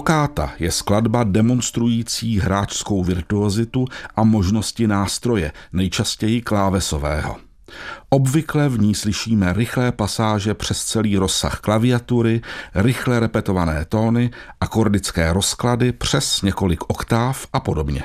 Toccata je skladba demonstrující hráčskou virtuozitu a možnosti nástroje, nejčastěji klávesového. Obvykle v ní slyšíme rychlé pasáže přes celý rozsah klaviatury, rychle repetované tóny, akordické rozklady přes několik oktáv a podobně.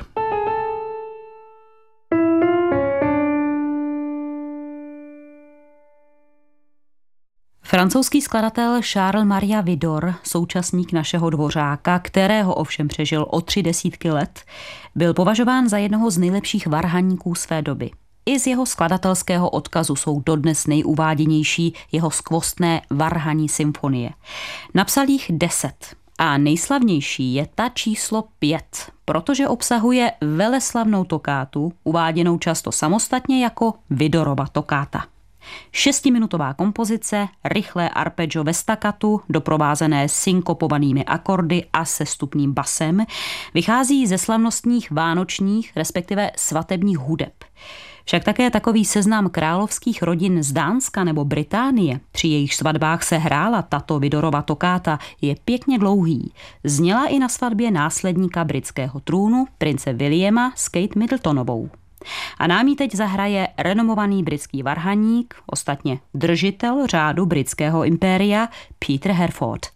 Francouzský skladatel Charles Maria Widor, současník našeho Dvořáka, kterého ovšem přežil o 30 let, byl považován za jednoho z nejlepších varhaníků své doby. I z jeho skladatelského odkazu jsou dodnes nejuváděnější jeho skvostné varhaní symfonie. Napsal jich 10 a nejslavnější je ta číslo 5, protože obsahuje veleslavnou tokátu, uváděnou často samostatně jako Widorova tokáta. 6minutová kompozice, rychlé arpeggio ve staccatu, doprovázené synkopovanými akordy a sestupným basem, vychází ze slavnostních vánočních, respektive svatebních hudeb. Však také takový seznam královských rodin z Dánska nebo Británie, při jejich svatbách se hrála tato Widorova tokáta, je pěkně dlouhý. Zněla i na svatbě následníka britského trůnu, prince Williama s Kate Middletonovou. A nám ji teď zahraje renomovaný britský varhaník, ostatně držitel řádu britského impéria, Peter Herford.